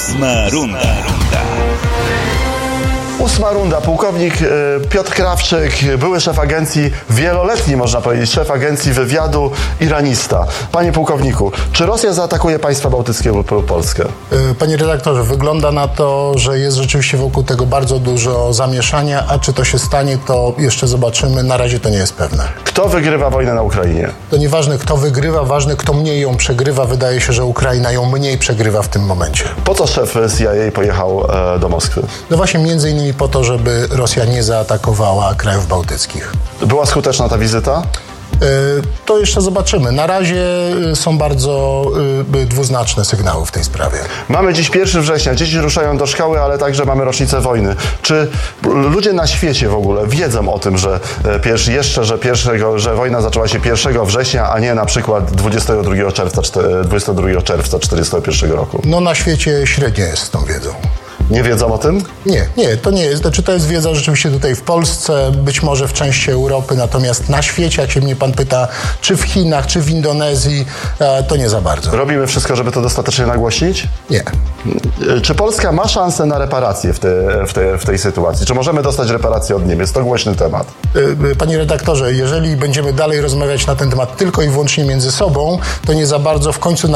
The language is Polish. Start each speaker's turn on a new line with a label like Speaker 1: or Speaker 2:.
Speaker 1: Ósma runda.
Speaker 2: Ósma runda. Pułkownik Piotr Krawczyk, były szef agencji, wieloletni można powiedzieć, szef agencji wywiadu, iranista. Panie pułkowniku, czy Rosja zaatakuje państwa bałtyckie lub Polskę?
Speaker 3: Panie redaktorze, wygląda na to, że jest rzeczywiście wokół tego bardzo dużo zamieszania, a czy to się stanie, to jeszcze zobaczymy. Na razie to nie jest pewne.
Speaker 2: Kto wygrywa wojnę na Ukrainie?
Speaker 3: To nieważne, kto wygrywa, ważne, kto mniej ją przegrywa. Wydaje się, że Ukraina ją mniej przegrywa w tym momencie.
Speaker 2: Po co szef CIA pojechał do Moskwy?
Speaker 3: No właśnie między innymi po to, żeby Rosja nie zaatakowała krajów bałtyckich.
Speaker 2: Była skuteczna ta wizyta?
Speaker 3: To jeszcze zobaczymy. Na razie są bardzo dwuznaczne sygnały w tej sprawie.
Speaker 2: Mamy dziś 1 września, dzieci ruszają do szkoły, ale także mamy rocznicę wojny. Czy ludzie na świecie w ogóle wiedzą o tym, że wojna zaczęła się 1 września, a nie na przykład 22 czerwca 1941 roku?
Speaker 3: No na świecie średnio jest z tą wiedzą.
Speaker 2: Nie wiedzą o tym?
Speaker 3: Nie, to nie jest. Znaczy, to jest wiedza rzeczywiście tutaj w Polsce, być może w części Europy, natomiast na świecie, jak się mnie pan pyta, czy w Chinach, czy w Indonezji, to nie za bardzo.
Speaker 2: Robimy wszystko, żeby to dostatecznie nagłośnić?
Speaker 3: Nie.
Speaker 2: Czy Polska ma szansę na reparacje w tej sytuacji? Czy możemy dostać reparacje od Niemiec? To głośny temat.
Speaker 3: Panie redaktorze, jeżeli będziemy dalej rozmawiać na ten temat tylko i wyłącznie między sobą, to nie za bardzo w końcu